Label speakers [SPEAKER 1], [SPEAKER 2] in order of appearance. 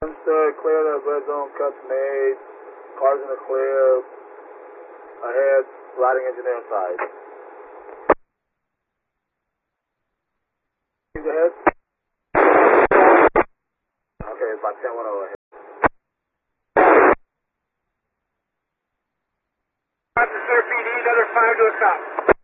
[SPEAKER 1] Clear the red zone, cuts made. Cars in the clear. Ahead, riding engineer inside. Ahead. Okay, about 10-1 ahead.
[SPEAKER 2] Officer PD, another 5 to a stop.